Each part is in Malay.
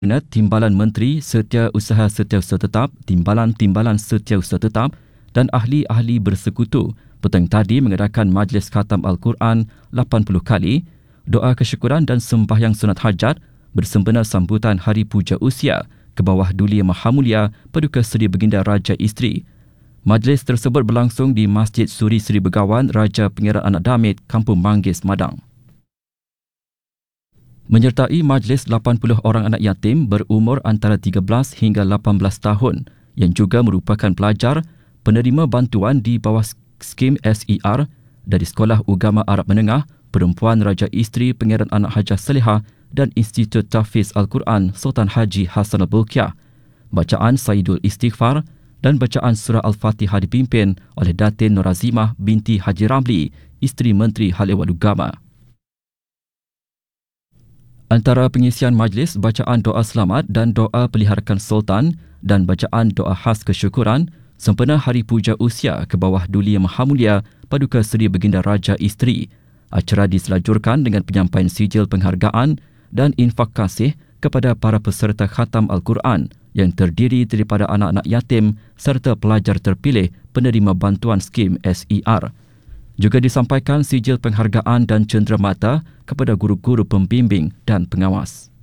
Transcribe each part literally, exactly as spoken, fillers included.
Timbalan Menteri Setiausaha Setiausaha Tetap, Timbalan-Timbalan Setiausaha Tetap dan ahli-ahli bersekutu petang tadi mengadakan Majlis Khatam Al-Quran lapan puluh kali, doa kesyukuran dan sembahyang sunat hajat bersempena sambutan Hari Puja Usia ke bawah Duli Yang Maha Mulia Paduka Seri Baginda Raja Isteri. Majlis tersebut berlangsung di Masjid Suri Seri Begawan Raja Pangeran Anak Damit, Kampung Manggis, Madang. Menyertai majlis lapan puluh orang anak yatim berumur antara tiga belas hingga lapan belas tahun yang juga merupakan pelajar penerima bantuan di bawah skim S E R dari Sekolah Ugama Arab Menengah, Perempuan Raja Isteri Pangeran Anak Hajah Salihah dan Institut Tahfiz Al-Quran Sultan Haji Hassan Al-Bolkiah. Bacaan Sayyidul Istighfar dan bacaan surah Al-Fatihah dipimpin oleh Datin Norazimah binti Haji Ramli, isteri Menteri Hal Ehwal Agama. Antara pengisian majlis, bacaan doa selamat dan doa peliharakan Sultan dan bacaan doa khas kesyukuran sempena Hari Puja Usia ke bawah Duli Yang Maha Mulia Paduka Seri Baginda Raja Isteri. Acara diselajurkan dengan penyampaian sijil penghargaan dan infak kasih kepada para peserta khatam Al-Quran yang terdiri daripada anak-anak yatim serta pelajar terpilih penerima bantuan skim S E R. Juga disampaikan sijil penghargaan dan cenderamata kepada guru-guru pembimbing dan pengawas.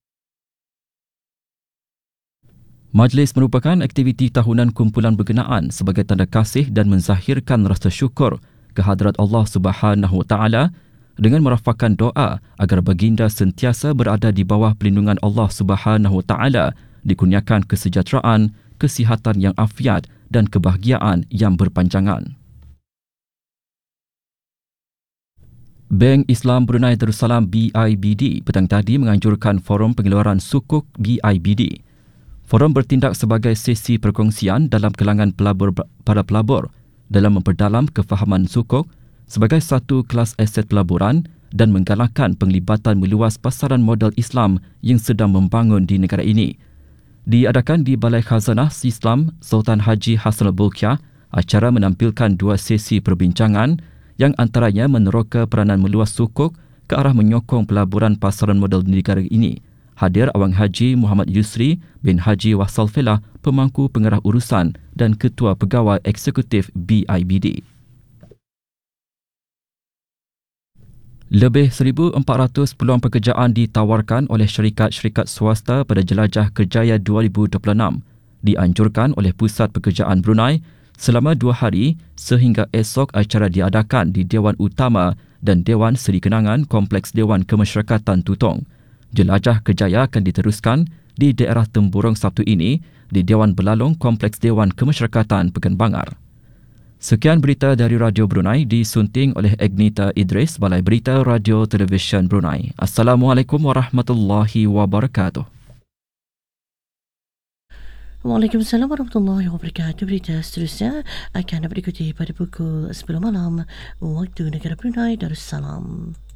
Majlis merupakan aktiviti tahunan kumpulan berkenaan sebagai tanda kasih dan menzahirkan rasa syukur kehadrat Allah Subhanahu Wa Taala dengan merafakkan doa agar baginda sentiasa berada di bawah perlindungan Allah Subhanahu Wa Taala, dikurniakan kesejahteraan, kesihatan yang afiat dan kebahagiaan yang berpanjangan. Bank Islam Brunei Darussalam B I B D petang tadi menganjurkan forum pengeluaran sukuk B I B D. Forum bertindak sebagai sesi perkongsian dalam kalangan pelabur para pelabur dalam memperdalam kefahaman sukuk sebagai satu kelas aset pelaburan dan menggalakkan penglibatan meluas pasaran modal Islam yang sedang membangun di negara ini. Diadakan di Balai Khazanah Islam Sultan Haji Hassan Al-Bolkiah, acara menampilkan dua sesi perbincangan yang antaranya meneroka peranan meluas sukuk ke arah menyokong pelaburan pasaran modal di negara ini. Hadir Awang Haji Muhammad Yusri bin Haji Wasal Felah, pemangku pengarah urusan dan ketua pegawai eksekutif B I B D. Lebih seribu empat ratus peluang pekerjaan ditawarkan oleh syarikat-syarikat swasta pada Jelajah Kerjaya dua ribu dua puluh enam, dianjurkan oleh Pusat Pekerjaan Brunei selama dua hari sehingga esok. Acara diadakan di Dewan Utama dan Dewan Seri Kenangan Kompleks Dewan Kemasyarakatan Tutong. Jelajah Kerjaya akan diteruskan di daerah Temburong Sabtu ini di Dewan Belalong Kompleks Dewan Kemasyarakatan Pekan Bangar. Sekian berita dari Radio Brunei disunting oleh Agnita Idris, Balai Berita Radio Televisyen Brunei. Assalamualaikum warahmatullahi wabarakatuh. Waalaikumsalam warahmatullahi wabarakatuh. Berita seterusnya akan berikuti pada pukul sepuluh malam waktu negara Brunei Darussalam.